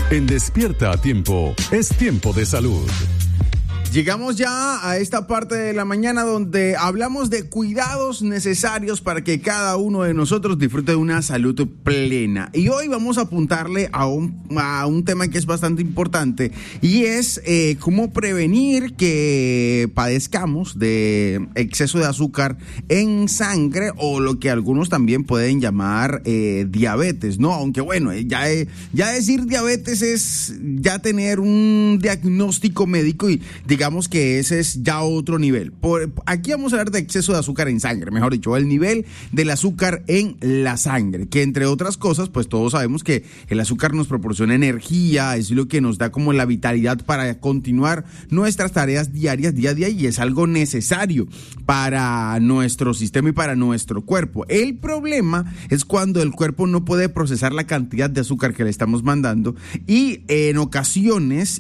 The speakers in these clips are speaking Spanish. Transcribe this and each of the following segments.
En Despierta a Tiempo, es tiempo de salud. Llegamos ya a esta parte de la mañana donde hablamos de cuidados necesarios para que cada uno de nosotros disfrute de una salud plena. Y hoy vamos a apuntarle a un tema que es bastante importante y es cómo prevenir que padezcamos de exceso de azúcar en sangre o lo que algunos también pueden llamar diabetes, ¿no? Aunque bueno, ya decir diabetes es ya tener un diagnóstico médico y digamos que ese es ya otro nivel. Aquí vamos a hablar de exceso de azúcar en sangre, mejor dicho, el nivel del azúcar en la sangre, que entre otras cosas, pues todos sabemos que el azúcar nos proporciona energía, es lo que nos da como la vitalidad para continuar nuestras tareas diarias, día a día, y es algo necesario para nuestro sistema y para nuestro cuerpo. El problema es cuando el cuerpo no puede procesar la cantidad de azúcar que le estamos mandando y en ocasiones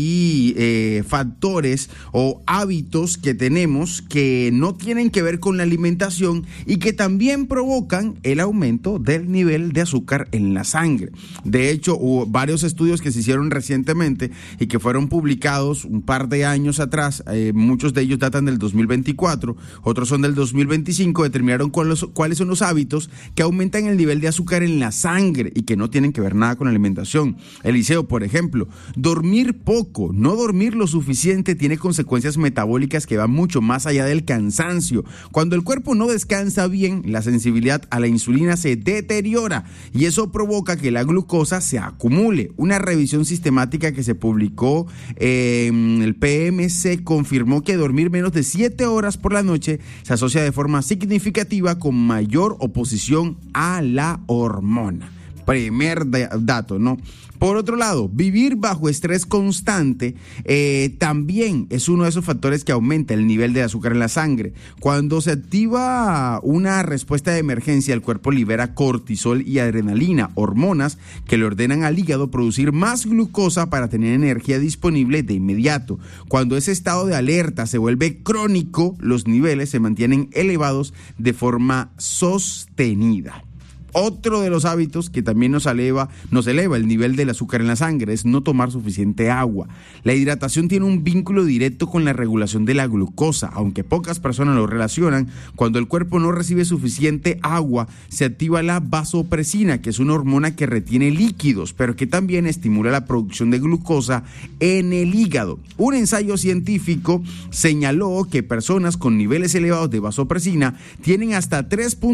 hay factores o hábitos que tenemos que no tienen que ver con la alimentación y que también provocan el aumento del nivel de azúcar en la sangre. De hecho, hubo varios estudios que se hicieron recientemente y que fueron publicados un par de años atrás, muchos de ellos datan del 2024, otros son del 2025, determinaron cuáles son los hábitos que aumentan el nivel de azúcar en la sangre y que no tienen que ver nada con la alimentación. Eliseo, por ejemplo, dormir poco, no dormir lo suficiente tiene consecuencias metabólicas que van mucho más allá del cansancio. Cuando el cuerpo no descansa bien, la sensibilidad a la insulina se deteriora y eso provoca que la glucosa se acumule. Una revisión sistemática que se publicó en el PMC confirmó que dormir menos de 7 horas por la noche se asocia de forma significativa con mayor oposición a la hormona. Primer dato, ¿no? Por otro lado, vivir bajo estrés constante también es uno de esos factores que aumenta el nivel de azúcar en la sangre. Cuando se activa una respuesta de emergencia, el cuerpo libera cortisol y adrenalina, hormonas que le ordenan al hígado producir más glucosa para tener energía disponible de inmediato. Cuando ese estado de alerta se vuelve crónico, los niveles se mantienen elevados de forma sostenida. Otro de los hábitos que también nos eleva el nivel del azúcar en la sangre es no tomar suficiente agua. La hidratación tiene un vínculo directo con la regulación de la glucosa, aunque pocas personas lo relacionan. Cuando el cuerpo no recibe suficiente agua, se activa la vasopresina, que es una hormona que retiene líquidos, pero que también estimula la producción de glucosa en el hígado. Un ensayo científico señaló que personas con niveles elevados de vasopresina tienen hasta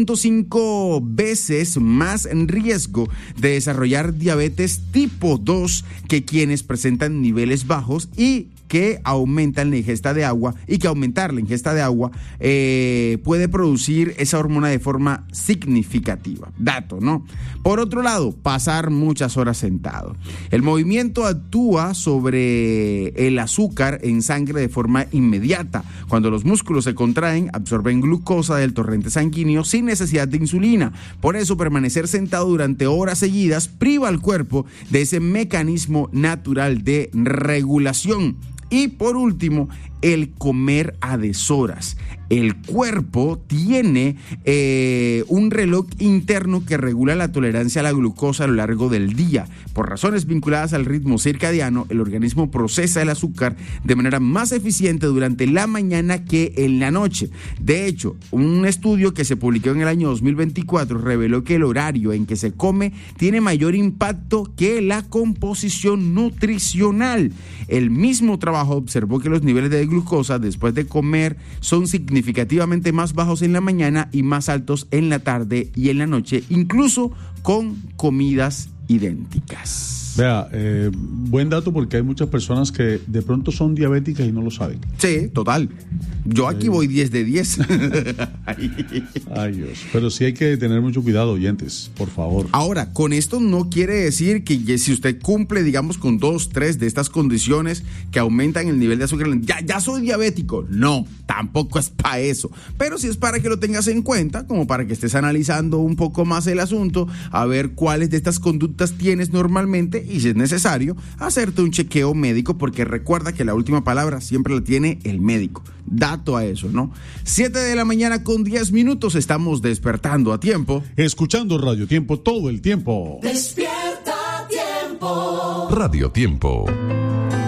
3.5 veces más en riesgo de desarrollar diabetes tipo 2 que quienes presentan niveles bajos y que aumentan la ingesta de agua y que aumentar la ingesta de agua puede producir esa hormona de forma significativa. Dato, ¿no? Por otro lado, pasar muchas horas sentado. El movimiento actúa sobre el azúcar en sangre de forma inmediata. Cuando los músculos se contraen, absorben glucosa del torrente sanguíneo sin necesidad de insulina. Por eso, permanecer sentado durante horas seguidas priva al cuerpo de ese mecanismo natural de regulación. Y por último, el comer a deshoras. El cuerpo tiene un reloj interno que regula la tolerancia a la glucosa a lo largo del día. Por razones vinculadas al ritmo circadiano, el organismo procesa el azúcar de manera más eficiente durante la mañana que en la noche. De hecho, un estudio que se publicó en el año 2024 reveló que el horario en que se come tiene mayor impacto que la composición nutricional. El mismo trabajo observó que los niveles de glucosa después de comer son significativamente más bajos en la mañana y más altos en la tarde y en la noche, incluso con comidas idénticas. Vea, buen dato porque hay muchas personas que de pronto son diabéticas y no lo saben. Sí, total. Yo aquí voy 10 de 10. Ay, Dios. Pero sí hay que tener mucho cuidado, oyentes, por favor. Ahora, con esto no quiere decir que si usted cumple, digamos, con 2, 3 de estas condiciones que aumentan el nivel de azúcar, ya soy diabético. No, tampoco es para eso. Pero sí es para que lo tengas en cuenta, como para que estés analizando un poco más el asunto, a ver cuáles de estas conductas tienes normalmente y si es necesario, hacerte un chequeo médico, porque recuerda que la última palabra siempre la tiene el médico. Dato a eso, ¿no? 7 de la mañana con 10 minutos, estamos despertando a tiempo. Escuchando Radio Tiempo todo el tiempo. Despierta a tiempo. Radio Tiempo.